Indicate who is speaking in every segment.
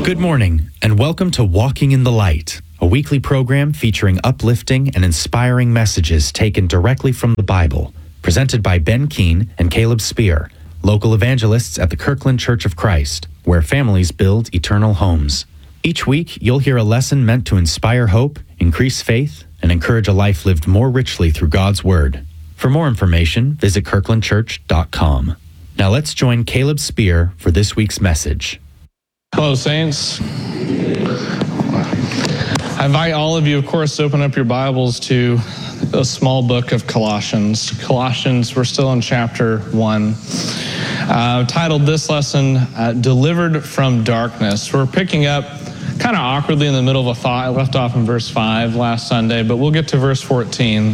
Speaker 1: Good morning, and welcome to Walking in the Light, a weekly program featuring uplifting and inspiring messages taken directly from the Bible, presented by Ben Keene and Caleb Spear, local evangelists at the Kirkland Church of Christ, where families build eternal homes. Each week, you'll hear a lesson meant to inspire hope, increase faith, and encourage a life lived more richly through God's Word. For more information, visit kirklandchurch.com. Now let's join Caleb Spear for this week's message.
Speaker 2: Hello, Saints. I invite all of you, of course, to open up your Bibles to a small book of Colossians. Colossians, we're still in chapter 1. Titled this lesson, Delivered from Darkness. We're picking up kind of awkwardly in the middle of a thought. I left off in verse 5 last Sunday, but we'll get to verse 14.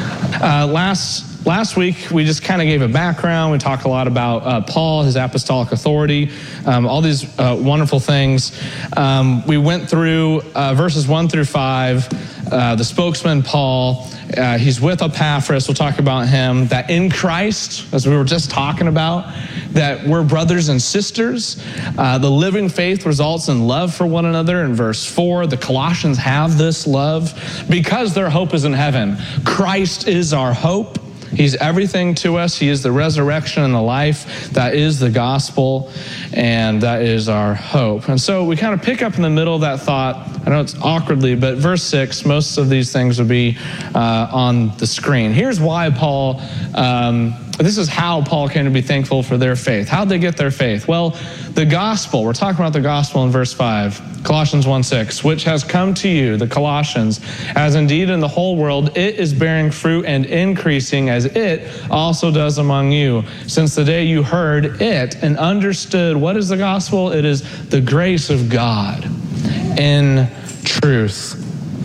Speaker 2: Last week, we just kind of gave a background. We talked a lot about Paul, his apostolic authority, all these wonderful things. We went through verses 1 through 5, the spokesman, Paul. He's with Epaphras. We'll talk about him. That in Christ, as we were just talking about, that we're brothers and sisters. The living faith results in love for one another. In verse 4, the Colossians have this love because their hope is in heaven. Christ is our hope. He's everything to us. He is the resurrection and the life. That is the gospel, and that is our hope. And so we kind of pick up in the middle of that thought. I know it's awkwardly, but verse 6, most of these things will be on the screen. Here's why Paul, this is how Paul came to be thankful for their faith. How'd they get their faith? Well, the gospel, we're talking about the gospel in verse 5, Colossians 1:6, which has come to you, the Colossians, as indeed in the whole world it is bearing fruit and increasing as it also does among you, since the day you heard it and understood what is the gospel. It is the grace of God in truth.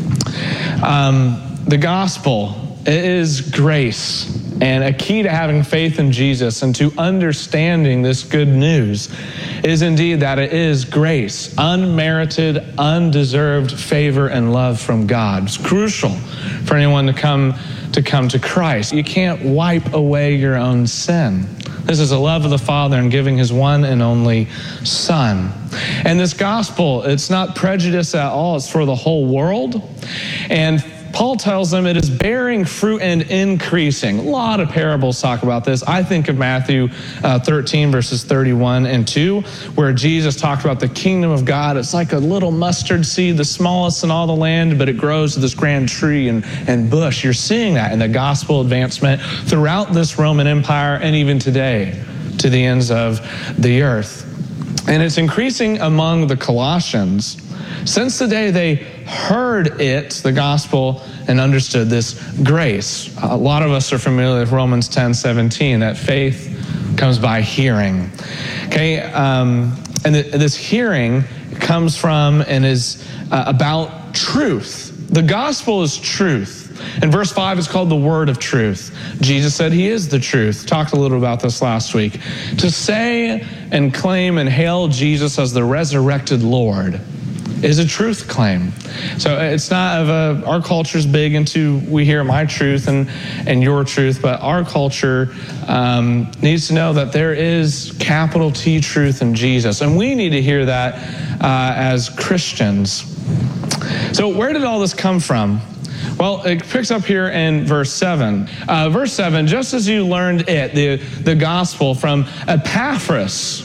Speaker 2: The gospel is grace. And a key to having faith in Jesus and to understanding this good news is indeed that it is grace, unmerited, undeserved favor and love from God. It's crucial for anyone to come to Christ. You can't wipe away your own sin. This is the love of the Father in giving his one and only Son. And this gospel, it's not prejudice at all. It's for the whole world. And Paul tells them it is bearing fruit and increasing. A lot of parables talk about this. I think of Matthew 13, verses 31 and 2, where Jesus talked about the kingdom of God. It's like a little mustard seed, the smallest in all the land, but it grows to this grand tree and bush. You're seeing that in the gospel advancement throughout this Roman Empire and even today to the ends of the earth. And it's increasing among the Colossians since the day they heard it, the gospel, and understood this grace. A lot of us are familiar with Romans 10:17, that faith comes by hearing. Okay, and this hearing comes from and is about truth. The gospel is truth. In verse 5, it's called the word of truth. Jesus said he is the truth. Talked a little about this last week. To say and claim and hail Jesus as the resurrected Lord is a truth claim. So it's not our culture's big into, we hear my truth and your truth, but our culture needs to know that there is capital T truth in Jesus. And we need to hear that as Christians. So where did all this come from? Well, it picks up here in verse 7. Verse 7, just as you learned it, the gospel from Epaphras.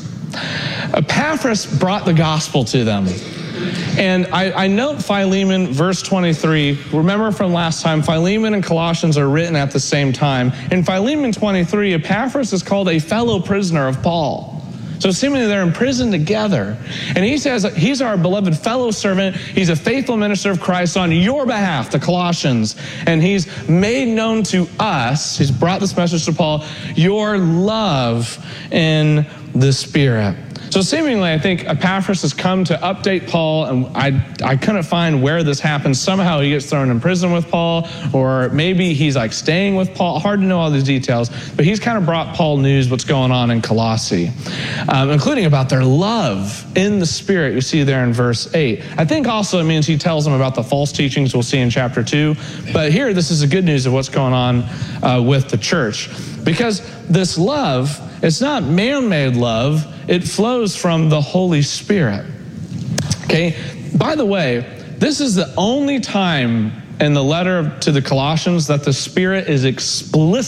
Speaker 2: Epaphras brought the gospel to them. And I note Philemon, verse 23. Remember from last time, Philemon and Colossians are written at the same time. In Philemon 23, Epaphras is called a fellow prisoner of Paul. So seemingly they're in prison together. And he says he's our beloved fellow servant. He's a faithful minister of Christ on your behalf, the Colossians. And he's made known to us, he's brought this message to Paul, your love in the Spirit. So seemingly, I think Epaphras has come to update Paul, and I couldn't find where this happens. Somehow he gets thrown in prison with Paul, or maybe he's like staying with Paul. Hard to know all these details, but he's kind of brought Paul news what's going on in Colossae, including about their love in the Spirit. You see there in verse 8. I think also it means he tells them about the false teachings we'll see in chapter 2. But here, this is the good news of what's going on with the church. Because this love, it's not man-made love, it flows from the Holy Spirit. Okay? By the way, this is the only time in the letter to the Colossians that the Spirit is explicit